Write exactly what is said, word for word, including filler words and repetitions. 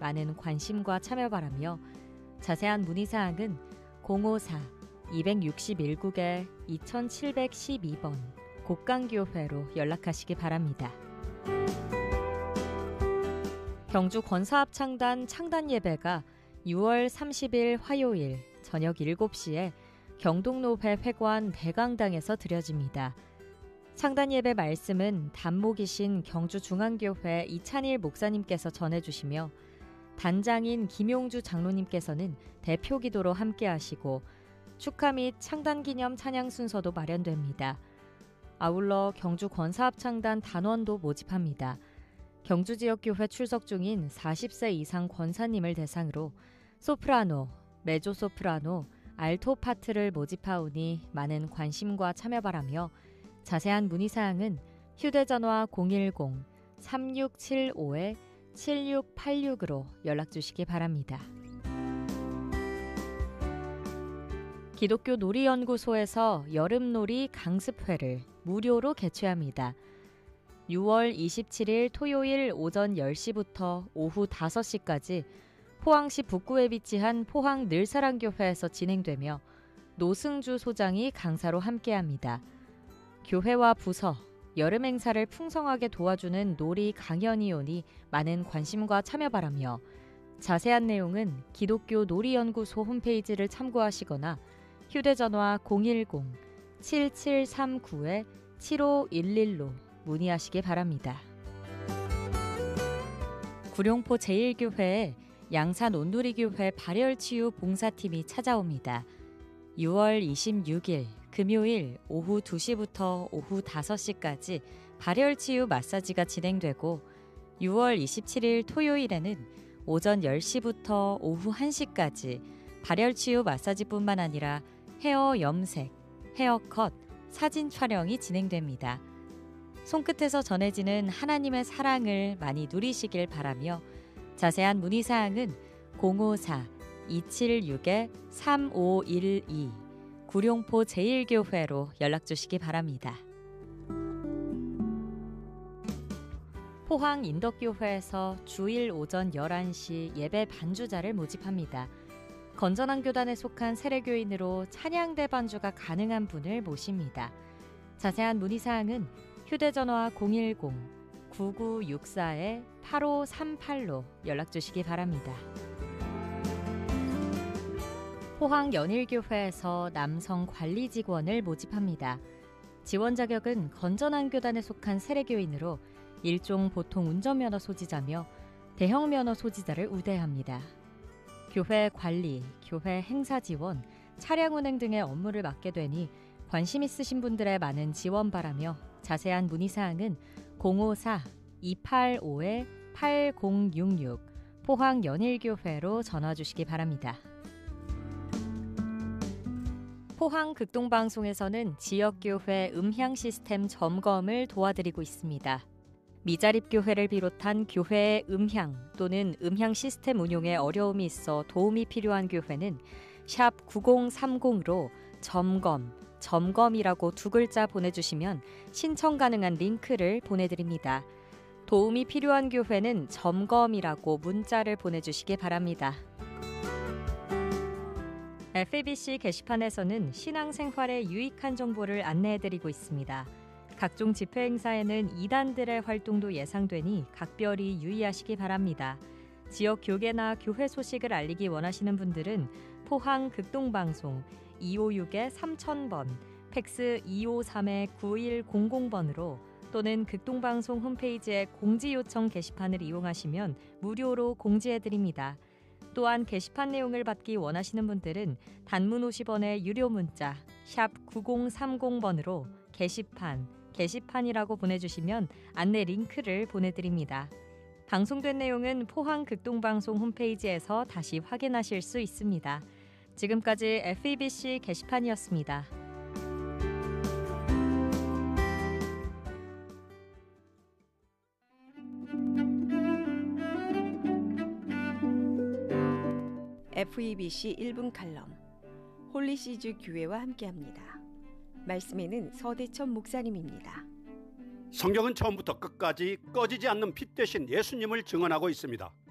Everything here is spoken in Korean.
많은 관심과 참여 바라며 자세한 문의사항은 공오사 이백육십일 국에 이천칠백십이 번 곡강교회로 연락하시기 바랍니다. 경주 권사합창단 창단예배가 유월 삼십일 화요일 저녁 일곱 시에 경동노회 회관 대강당에서 드려집니다. 창단예배 말씀은 단목이신 경주중앙교회 이찬일 목사님께서 전해주시며 단장인 김용주 장로님께서는 대표기도로 함께하시고 축하 및 창단기념 찬양 순서도 마련됩니다. 아울러 경주 권사합창단 단원도 모집합니다. 경주지역교회 출석 중인 사십 세 이상 권사님을 대상으로 소프라노, 메조소프라노, 알토 파트를 모집하오니 많은 관심과 참여 바라며 자세한 문의사항은 휴대전화 공일공 삼육칠오 칠육팔육으로 연락주시기 바랍니다. 기독교 놀이연구소에서 여름놀이 강습회를 무료로 개최합니다. 유월 이십칠일 토요일 오전 열 시부터 오후 다섯 시까지 포항시 북구에 위치한 포항 늘사랑교회에서 진행되며 노승주 소장이 강사로 함께합니다. 교회와 부서, 여름 행사를 풍성하게 도와주는 놀이 강연이 오니 많은 관심과 참여 바라며 자세한 내용은 기독교 놀이연구소 홈페이지를 참고하시거나 휴대전화 공일공 칠칠삼구 칠오일일로 문의하시기 바랍니다. 구룡포 제일교회에 양산 온누리교회 발열치유 봉사팀이 찾아옵니다. 유월 이십육일 금요일 오후 두 시부터 오후 다섯 시까지 발열치유 마사지가 진행되고 유월 이십칠일 토요일에는 오전 열 시부터 오후 한 시까지 발열치유 마사지뿐만 아니라 헤어 염색, 헤어컷, 사진 촬영이 진행됩니다. 손끝에서 전해지는 하나님의 사랑을 많이 누리시길 바라며 자세한 문의사항은 공오사 이칠육 삼오일이 구룡포 제일교회로 연락주시기 바랍니다. 포항 인덕교회에서 주일 오전 열한 시 예배 반주자를 모집합니다. 건전한 교단에 속한 세례교인으로 찬양대 반주가 가능한 분을 모십니다. 자세한 문의사항은 휴대전화 공일공 구구육사 팔오삼팔로 연락주시기 바랍니다. 포항 연일교회에서 남성 관리직원을 모집합니다. 지원 자격은 건전한 교단에 속한 세례교인으로 일종 보통 운전면허 소지자며 대형면허 소지자를 우대합니다. 교회 관리, 교회 행사 지원, 차량 운행 등의 업무를 맡게 되니 관심 있으신 분들의 많은 지원 바라며 자세한 문의사항은 공오사 이팔오 팔공육육 포항 연일교회로 전화주시기 바랍니다. 포항 극동방송에서는 지역교회 음향 시스템 점검을 도와드리고 있습니다. 미자립교회를 비롯한 교회의 음향 또는 음향 시스템 운용에 어려움이 있어 도움이 필요한 교회는 샵 구공삼공으로 점검, 점검이라고 두 글자 보내주시면 신청 가능한 링크를 보내드립니다. 도움이 필요한 교회는 점검이라고 문자를 보내주시기 바랍니다. 에프이비씨 게시판에서는 신앙생활에 유익한 정보를 안내해드리고 있습니다. 각종 집회 행사에는 이단들의 활동도 예상되니 각별히 유의하시기 바랍니다. 지역 교계나 교회 소식을 알리기 원하시는 분들은 포항 극동방송 이오육 삼천 번, 팩스 이오삼 구일공공 번으로 또는 극동방송 홈페이지의 공지요청 게시판을 이용하시면 무료로 공지해드립니다. 또한 게시판 내용을 받기 원하시는 분들은 단문 오십 원의 유료 문자 샵 구공삼공 번으로 게시판, 게시판이라고 보내주시면 안내 링크를 보내드립니다. 방송된 내용은 포항 극동방송 홈페이지에서 다시 확인하실 수 있습니다. 지금까지 에프이비씨 게시판이었습니다. 에프이비씨 일 분 칼럼 홀리시즈 교회와 함께합니다. 말씀에는 서대천 목사님입니다. 성경은 처음부터 끝까지 꺼지지 않는 빛 되신 예수님을 증언하고 있습니다.